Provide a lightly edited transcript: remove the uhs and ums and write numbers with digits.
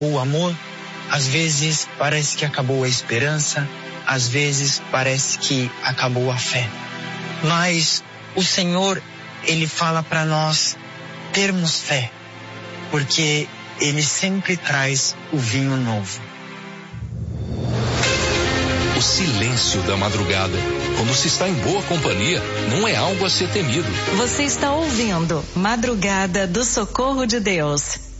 o amor, às vezes parece que acabou a esperança, às vezes parece que acabou a fé. Mas o Senhor, Ele fala para nós termos fé, porque Ele sempre traz o vinho novo. O silêncio da madrugada, quando se está em boa companhia, não é algo a ser temido. Você está ouvindo Madrugada do Socorro de Deus.